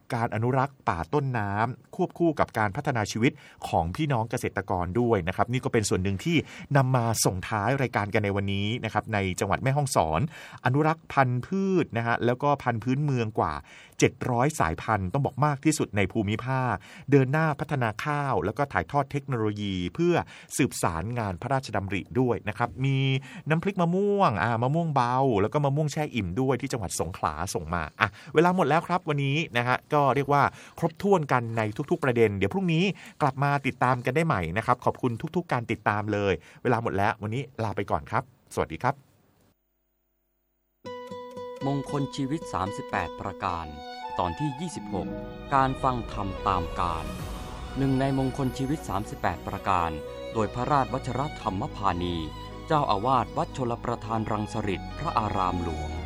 การอนุรักษ์ป่าต้นน้ำควบคู่กับการพัฒนาชีวิตของพี่น้องเกษตรกรด้วยนะครับนี่ก็เป็นส่วนหนึ่งที่นำมาส่งท้ายรายการกันในวันนี้นะครับในจังหวัดแม่ฮ่องสอนอนุรักษ์พันธุ์พืชนะฮะแล้วก็พันธุ์พื้นเมืองกว่า700สายพันธุ์ต้องบอกมากที่สุดในภูมิภาคเดินหน้าพัฒนาข้าวแล้วก็ถ่ายทอดเทคโนโลยีเพื่อสืบสารงานพระราชดำริด้วยนะครับมีน้ำพริกมะม่วงมะม่วงเบาแล้วก็มะม่วงแช่อิ่มด้วยที่จังหวัดสงขลาส่งมาเวลาหมดแล้วครับวันนี้นะฮะก็เรียกว่าครบถ้วนกันในทุกๆประเด็นเดี๋ยวพรุ่งนี้กลับมาติดตามกันได้ใหม่นะครับขอบคุณทุกๆการติดตามเลยเวลาหมดแล้ววันนี้ลาไปก่อนครับสวัสดีครับมงคลชีวิต38ประการตอนที่26การฟังธรรมตามกาลหนึ่งในมงคลชีวิต38ประการโดยพระราชวชิรธรรมพานีเจ้าอาวาสวัดชลประทานรังสฤษฎ์พระอารามหลวง